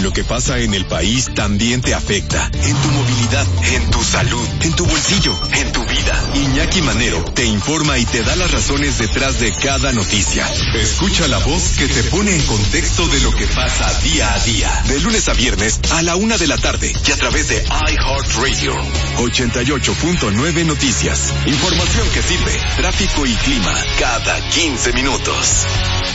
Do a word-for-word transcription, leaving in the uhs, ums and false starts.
lo que pasa en el país también te afecta. En tu movilidad, en tu salud, en tu bolsillo, en tu vida. Iñaki Manero te informa y te da las razones detrás de cada noticia. Escucha la voz que te pone en contexto de lo que pasa día a día. De lunes a viernes a la una de la tarde y a través de iHeartRadio. ochenta y ocho punto nueve Noticias. Información que sirve. Tráfico y clima cada quince minutos.